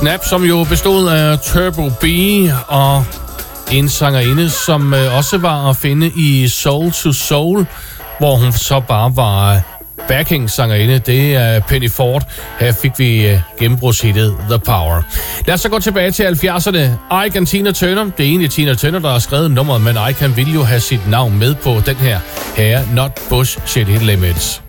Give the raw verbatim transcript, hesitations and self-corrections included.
Snap, som jo bestod af Turbo B og en sangerinde, som også var at finde i Soul to Soul, hvor hun så bare var backing-sangerinde. Det er Penny Ford. Her fik vi gennembrudshittet The Power. Lad os så gå tilbage til halvfjerdserne. Ike og Tina Turner. Det er egentlig Tina Turner, der har skrevet nummeret, men Ike han ville jo have sit navn med på den her. Her Not Push City Limits.